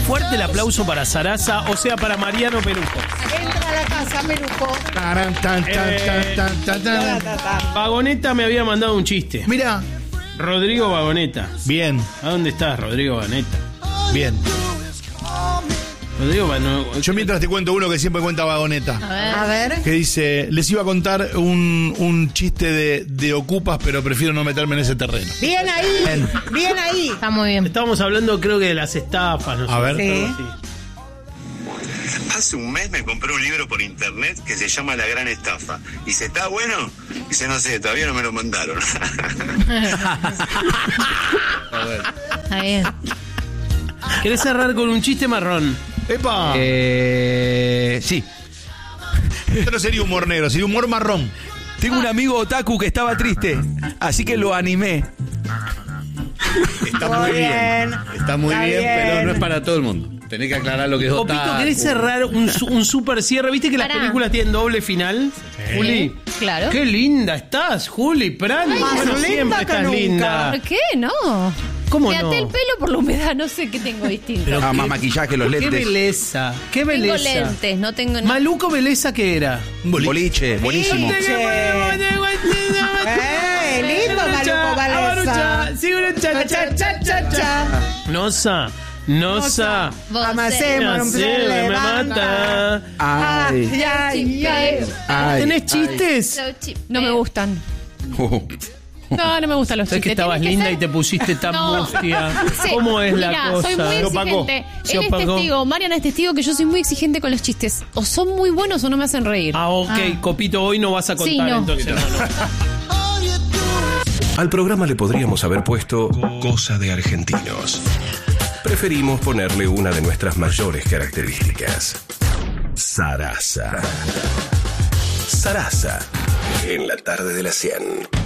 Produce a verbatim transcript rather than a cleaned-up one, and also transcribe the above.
Fuerte el aplauso para Sarasa, o sea, para Mariano Peluco. Entra a la casa, Peluco. Taran, tan, tan, tan, tan, tan, tan. Vagoneta me había mandado un chiste. Mira. Rodrigo Vagoneta. Bien. ¿A dónde estás, Rodrigo Vagoneta? Bien. Rodrigo Vagoneta. Yo mientras te cuento uno que siempre cuenta Vagoneta. A ver. A ver. Que dice, les iba a contar un, un chiste de, de ocupas, pero prefiero no meterme en ese terreno. Bien ahí. Bien, bien ahí. Está muy bien. Estábamos hablando, creo que de las estafas. ¿No? A ver. Sí. Sí. Hace un mes me compré un libro por internet que se llama La Gran Estafa. Dice, ¿está bueno? Dice, no sé, todavía no me lo mandaron. A ver. Está bien. ¿Querés cerrar con un chiste marrón? ¡Epa! Eh, sí. Esto no sería humor negro, sería humor marrón. Tengo un amigo otaku que estaba triste, así que lo animé. Está Muy muy bien. bien. Está muy Está bien, bien. pero no es para todo el mundo. Tenés que aclarar lo que es Copito, otaku. ¿querés cerrar un, su- un super cierre? ¿Viste que las Pará. películas tienen doble final? Juli. Claro. Qué linda estás, Juli, Prani. Más Bueno, linda siempre que estás nunca. linda. ¿Por qué no? ¿Cómo Me no? até el pelo por la humedad, no sé qué tengo distinto. Pero Ah, qué- más maquillaje, los Qué lentes. belleza, qué tengo belleza. lentes, no tengo nada. Maluco Beleza, ¿qué era? Un boliche. Boliche, buenísimo. ¡Eh, lindo, Maluco Valesa! Cha, cha, cha, cha, cha. Nosa, Nosa. Vos Amacemos, No un sé, se me levanta. mata. Ay, Ay, ay, ay. ay. ¿Tenés chistes? No me gustan. Oh. No, no me gustan los Sabes que chistes. estabas Tienen linda ser- y te pusiste tan No. mustia. Sí, ¿Cómo es la mirá, cosa? soy muy Se opacó. exigente. Se Él es opacó. testigo, Mariana es testigo que yo soy muy exigente con los chistes. O son muy buenos o no me hacen reír. Ah, ok, Copito, hoy no vas a contar Sí, no. entonces. No, no. Al programa le podríamos haber puesto Cosa de Argentinos. Preferimos ponerle una de nuestras mayores características. Sarasa. Sarasa. En la tarde de la cien.